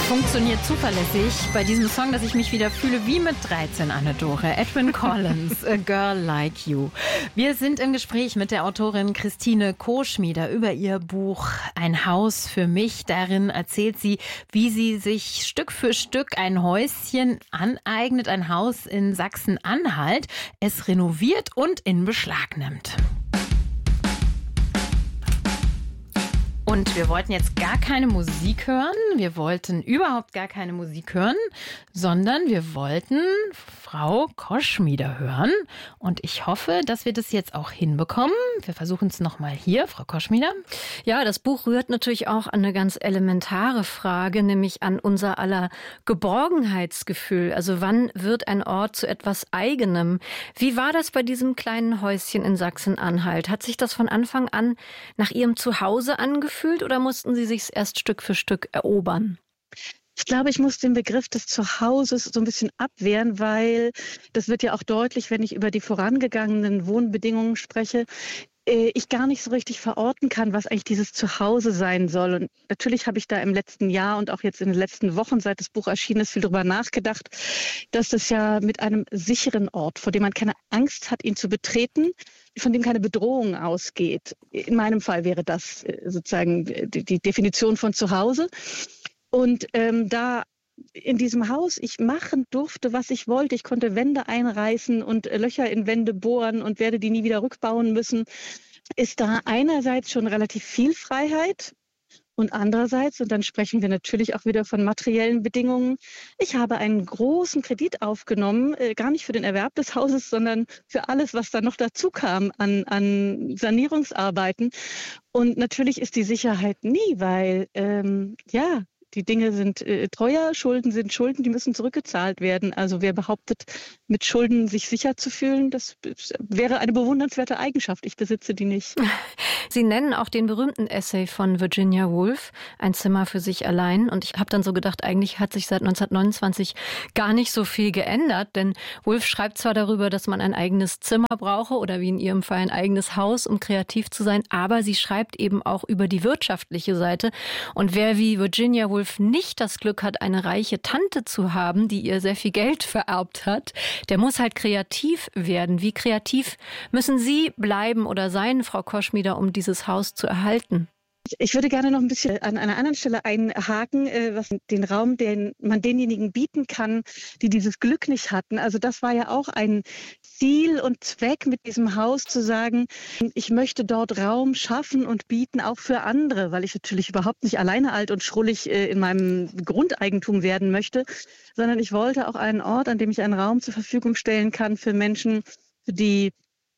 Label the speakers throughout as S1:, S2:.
S1: Funktioniert zuverlässig bei diesem Song, dass ich mich wieder fühle wie mit 13, Anne-Dore. Edwyn Collins, A Girl Like You. Wir sind im Gespräch mit der Autorin Christine Koschmieder über ihr Buch Ein Haus für mich. Darin erzählt sie, wie sie sich Stück für Stück ein Häuschen aneignet, ein Haus in Sachsen-Anhalt, es renoviert und in Beschlag nimmt. Und wir wollten jetzt gar keine Musik hören. Wir wollten überhaupt gar keine Musik hören, sondern wir wollten Frau Koschmieder hören. Und ich hoffe, dass wir das jetzt auch hinbekommen. Wir versuchen es nochmal hier, Frau Koschmieder.
S2: Ja, das Buch rührt natürlich auch an eine ganz elementare Frage, nämlich an unser aller Geborgenheitsgefühl. Also wann wird ein Ort zu etwas Eigenem? Wie war das bei diesem kleinen Häuschen in Sachsen-Anhalt? Hat sich das von Anfang an nach Ihrem Zuhause angefühlt oder mussten Sie sich erst Stück für Stück erobern?
S3: Ich glaube, ich muss den Begriff des Zuhauses so ein bisschen abwehren, weil das wird ja auch deutlich, wenn ich über die vorangegangenen Wohnbedingungen spreche, ich gar nicht so richtig verorten kann, was eigentlich dieses Zuhause sein soll. Und natürlich habe ich da im letzten Jahr und auch jetzt in den letzten Wochen, seit das Buch erschienen ist, viel drüber nachgedacht, dass das ja mit einem sicheren Ort, vor dem man keine Angst hat, ihn zu betreten, von dem keine Bedrohung ausgeht. In meinem Fall wäre das sozusagen die Definition von Zuhause. Und da in diesem Haus ich machen durfte, was ich wollte. Ich konnte Wände einreißen und Löcher in Wände bohren und werde die nie wieder rückbauen müssen. Ist da einerseits schon relativ viel Freiheit und andererseits, und dann sprechen wir natürlich auch wieder von materiellen Bedingungen, ich habe einen großen Kredit aufgenommen, gar nicht für den Erwerb des Hauses, sondern für alles, was da noch dazu kam an Sanierungsarbeiten. Und natürlich ist die Sicherheit nie, weil die Dinge sind teuer, Schulden sind Schulden, die müssen zurückgezahlt werden. Also wer behauptet, mit Schulden sich sicher zu fühlen, das wäre eine bewundernswerte Eigenschaft. Ich besitze die nicht.
S2: Sie nennen auch den berühmten Essay von Virginia Woolf, Ein Zimmer für sich allein. Und ich habe dann so gedacht, eigentlich hat sich seit 1929 gar nicht so viel geändert. Denn Woolf schreibt zwar darüber, dass man ein eigenes Zimmer brauche oder wie in ihrem Fall ein eigenes Haus, um kreativ zu sein. Aber sie schreibt eben auch über die wirtschaftliche Seite. Und wer wie Virginia Woolf nicht das Glück hat, eine reiche Tante zu haben, die ihr sehr viel Geld vererbt hat, der muss halt kreativ werden. Wie kreativ müssen Sie bleiben oder sein, Frau Koschmieder, um dieses Haus zu erhalten?
S3: Ich würde gerne noch ein bisschen an einer anderen Stelle einhaken, was den Raum, den man denjenigen bieten kann, die dieses Glück nicht hatten. Also das war ja auch ein Ziel und Zweck mit diesem Haus, zu sagen, ich möchte dort Raum schaffen und bieten, auch für andere, weil ich natürlich überhaupt nicht alleine alt und schrullig in meinem Grundeigentum werden möchte, sondern ich wollte auch einen Ort, an dem ich einen Raum zur Verfügung stellen kann für Menschen, die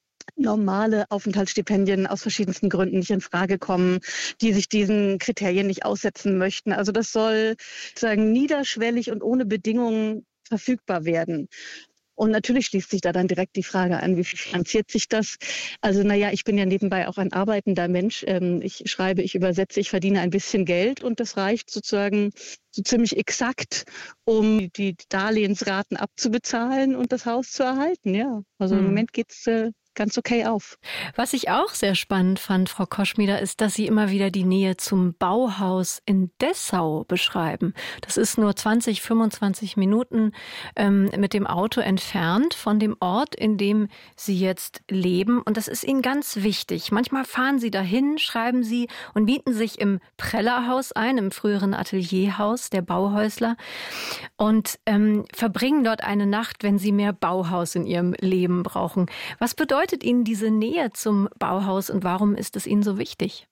S3: normale Aufenthaltsstipendien aus verschiedensten Gründen nicht in Frage kommen, die sich diesen Kriterien nicht aussetzen möchten. Also das soll sozusagen niederschwellig und ohne Bedingungen verfügbar werden. Und natürlich schließt sich da dann direkt die Frage an, wie finanziert sich das? Also ich bin ja nebenbei auch ein arbeitender Mensch. Ich schreibe, ich übersetze, ich verdiene ein bisschen Geld und das reicht sozusagen so ziemlich exakt, um die Darlehensraten abzubezahlen und das Haus zu erhalten. Ja, also im Moment geht's ganz okay auf.
S2: Was ich auch sehr spannend fand, Frau Koschmieder, ist, dass Sie immer wieder die Nähe zum Bauhaus in Dessau beschreiben. Das ist nur 20, 25 Minuten mit dem Auto entfernt von dem Ort, in dem Sie jetzt leben. Und das ist Ihnen ganz wichtig. Manchmal fahren Sie dahin, schreiben Sie und mieten sich im Prellerhaus ein, im früheren Atelierhaus der Bauhäusler und verbringen dort eine Nacht, wenn Sie mehr Bauhaus in Ihrem Leben brauchen. Was bedeutet Ihnen diese Nähe zum Bauhaus und warum ist es Ihnen so wichtig?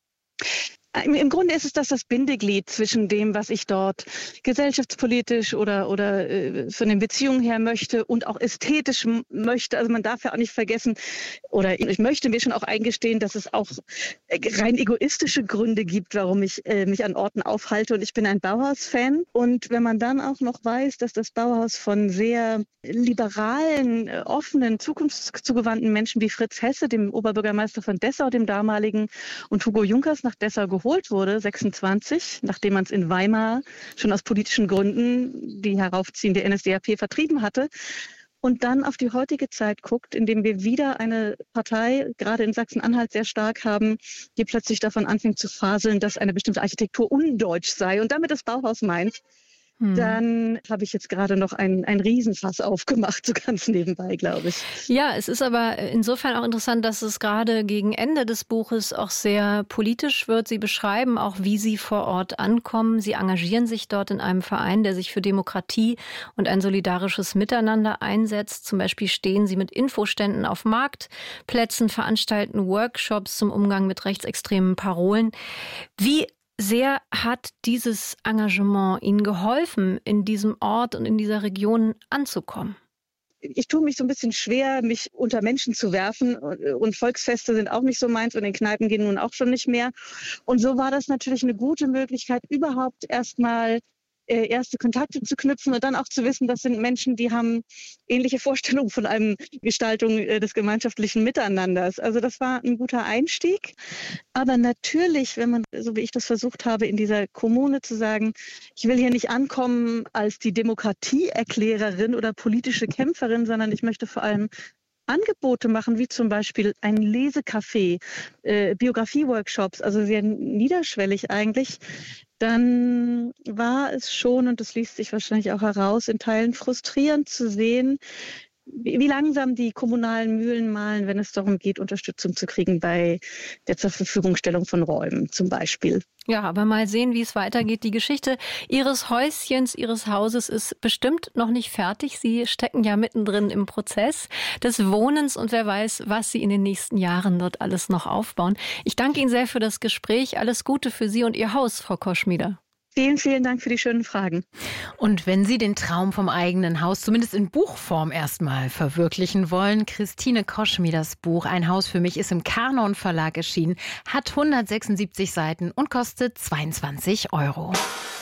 S3: Im Grunde ist es das Bindeglied zwischen dem, was ich dort gesellschaftspolitisch oder von den Beziehungen her möchte und auch ästhetisch möchte. Also man darf ja auch nicht vergessen, oder ich möchte mir schon auch eingestehen, dass es auch rein egoistische Gründe gibt, warum ich mich an Orten aufhalte. Und ich bin ein Bauhaus-Fan. Und wenn man dann auch noch weiß, dass das Bauhaus von sehr liberalen, offenen, zukunftszugewandten Menschen wie Fritz Hesse, dem Oberbürgermeister von Dessau, dem damaligen, und Hugo Junkers nach Dessau geholt wurde, 26, nachdem man es in Weimar schon aus politischen Gründen die heraufziehende NSDAP vertrieben hatte. und dann auf die heutige Zeit guckt, indem wir wieder eine Partei, gerade in Sachsen-Anhalt sehr stark haben, die plötzlich davon anfängt zu faseln, dass eine bestimmte Architektur undeutsch sei und damit das Bauhaus meint, dann habe ich jetzt gerade noch ein Riesenfass aufgemacht, so ganz nebenbei, glaube ich.
S2: Ja, es ist aber insofern auch interessant, dass es gerade gegen Ende des Buches auch sehr politisch wird. Sie beschreiben auch, wie Sie vor Ort ankommen. Sie engagieren sich dort in einem Verein, der sich für Demokratie und ein solidarisches Miteinander einsetzt. Zum Beispiel stehen Sie mit Infoständen auf Marktplätzen, veranstalten Workshops zum Umgang mit rechtsextremen Parolen. Wie sehr hat dieses Engagement Ihnen geholfen, in diesem Ort und in dieser Region anzukommen?
S3: Ich tue mich so ein bisschen schwer, mich unter Menschen zu werfen, und Volksfeste sind auch nicht so meins und in Kneipen gehen nun auch schon nicht mehr. Und so war das natürlich eine gute Möglichkeit, überhaupt erstmal erste Kontakte zu knüpfen und dann auch zu wissen, das sind Menschen, die haben ähnliche Vorstellungen von einem Gestaltung des gemeinschaftlichen Miteinanders. Also das war ein guter Einstieg. Aber natürlich, wenn man, so wie ich das versucht habe, in dieser Kommune zu sagen, ich will hier nicht ankommen als die Demokratieerklärerin oder politische Kämpferin, sondern ich möchte vor allem Angebote machen, wie zum Beispiel ein Lesecafé, Biografie-Workshops, also sehr niederschwellig eigentlich, dann war es schon, und das liest sich wahrscheinlich auch heraus, in Teilen frustrierend zu sehen, wie langsam die kommunalen Mühlen mahlen, wenn es darum geht, Unterstützung zu kriegen bei der Zurverfügungstellung von Räumen zum Beispiel.
S2: Ja, aber mal sehen, wie es weitergeht. Die Geschichte Ihres Häuschens, Ihres Hauses ist bestimmt noch nicht fertig. Sie stecken ja mittendrin im Prozess des Wohnens und wer weiß, was Sie in den nächsten Jahren dort alles noch aufbauen. Ich danke Ihnen sehr für das Gespräch. Alles Gute für Sie und Ihr Haus, Frau Koschmieder.
S3: Vielen, vielen Dank für die schönen Fragen.
S1: Und wenn Sie den Traum vom eigenen Haus zumindest in Buchform erstmal verwirklichen wollen, Christine Koschmieders Buch Ein Haus für mich ist im Kanon Verlag erschienen, hat 176 Seiten und kostet 22 €.